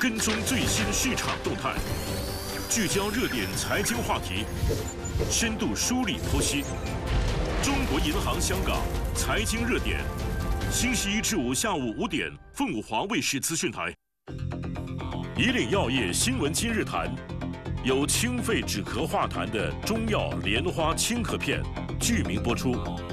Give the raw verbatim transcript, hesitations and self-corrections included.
跟踪最新市场动态，聚焦热点财经话题，深度梳理剖析。中国银行香港财经热点，星期一至五下午五点，凤华卫视资讯台。以岭药业新闻今日谈，有清肺止咳化痰的中药莲花清咳片，剧名播出。